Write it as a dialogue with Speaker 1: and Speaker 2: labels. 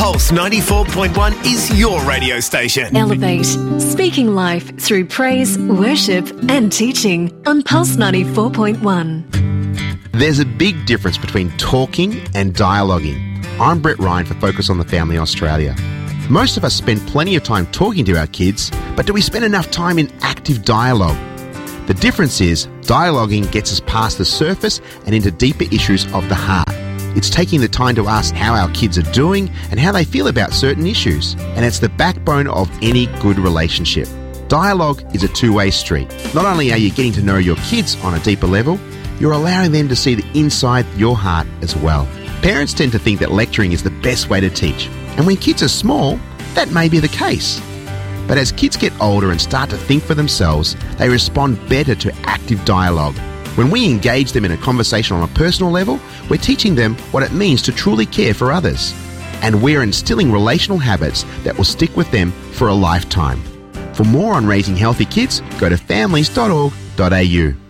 Speaker 1: Pulse 94.1 is your radio station.
Speaker 2: Elevate, speaking life through praise, worship and teaching on Pulse 94.1.
Speaker 3: There's a big difference between talking and dialoguing. I'm Brett Ryan for Focus on the Family Australia. Most of us spend plenty of time talking to our kids, but do we spend enough time in active dialogue? The difference is dialoguing gets us past the surface and into deeper issues of the heart. It's taking the time to ask how our kids are doing and how they feel about certain issues. And it's the backbone of any good relationship. Dialogue is a two-way street. Not only are you getting to know your kids on a deeper level, you're allowing them to see the inside your heart as well. Parents tend to think that lecturing is the best way to teach. And when kids are small, that may be the case. But as kids get older and start to think for themselves, they respond better to active dialogue. When we engage them in a conversation on a personal level, we're teaching them what it means to truly care for others. And we're instilling relational habits that will stick with them for a lifetime. For more on raising healthy kids, go to families.org.au.